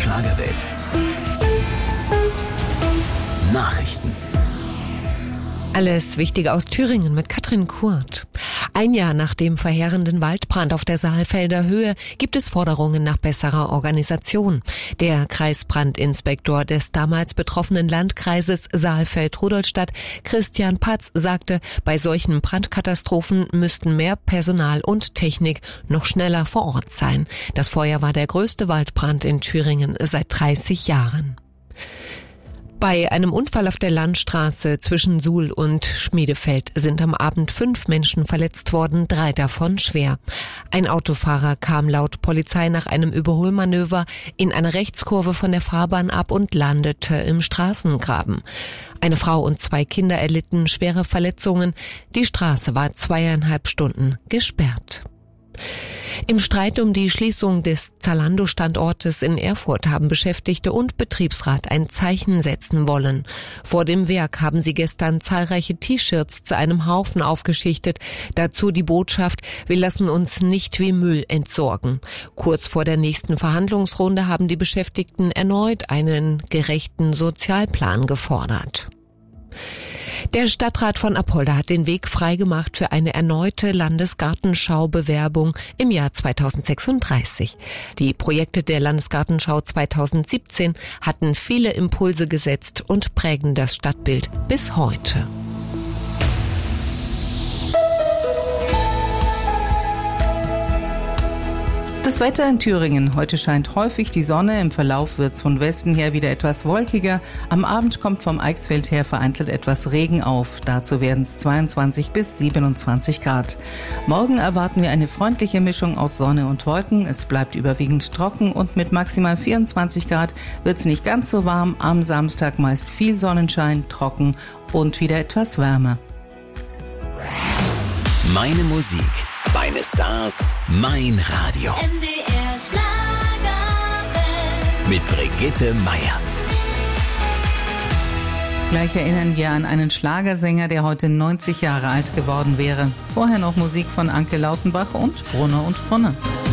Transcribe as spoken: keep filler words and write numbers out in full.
Schlagerwelt. Nachrichten. Alles Wichtige aus Thüringen mit Katrin Kurt. Ein Jahr nach dem verheerenden Waldbrand auf der Saalfelder Höhe gibt es Forderungen nach besserer Organisation. Der Kreisbrandinspektor des damals betroffenen Landkreises Saalfeld-Rudolstadt, Christian Patz, sagte, bei solchen Brandkatastrophen müssten mehr Personal und Technik noch schneller vor Ort sein. Das Feuer war der größte Waldbrand in Thüringen seit dreißig Jahren. Bei einem Unfall auf der Landstraße zwischen Suhl und Schmiedefeld sind am Abend fünf Menschen verletzt worden, drei davon schwer. Ein Autofahrer kam laut Polizei nach einem Überholmanöver in eine Rechtskurve von der Fahrbahn ab und landete im Straßengraben. Eine Frau und zwei Kinder erlitten schwere Verletzungen. Die Straße war zweieinhalb Stunden gesperrt. Im Streit um die Schließung des Zalando-Standortes in Erfurt haben Beschäftigte und Betriebsrat ein Zeichen setzen wollen. Vor dem Werk haben sie gestern zahlreiche T-Shirts zu einem Haufen aufgeschichtet. Dazu die Botschaft: Wir lassen uns nicht wie Müll entsorgen. Kurz vor der nächsten Verhandlungsrunde haben die Beschäftigten erneut einen gerechten Sozialplan gefordert. Der Stadtrat von Apolda hat den Weg freigemacht für eine erneute Landesgartenschau-Bewerbung im Jahr zweitausendsechsunddreißig. Die Projekte der Landesgartenschau zweitausendsiebzehn hatten viele Impulse gesetzt und prägen das Stadtbild bis heute. Das Wetter in Thüringen. Heute scheint häufig die Sonne. Im Verlauf wird es von Westen her wieder etwas wolkiger. Am Abend kommt vom Eichsfeld her vereinzelt etwas Regen auf. Dazu werden es zweiundzwanzig bis siebenundzwanzig Grad. Morgen erwarten wir eine freundliche Mischung aus Sonne und Wolken. Es bleibt überwiegend trocken und mit maximal vierundzwanzig Grad wird es nicht ganz so warm. Am Samstag meist viel Sonnenschein, trocken und wieder etwas wärmer. Meine Musik, meine Stars, mein Radio. M D R Schlagerwelt. Mit Brigitte Meier. Gleich erinnern wir an einen Schlagersänger, der heute neunzig Jahre alt geworden wäre. Vorher noch Musik von Anke Lautenbach und Brunner und Brunner.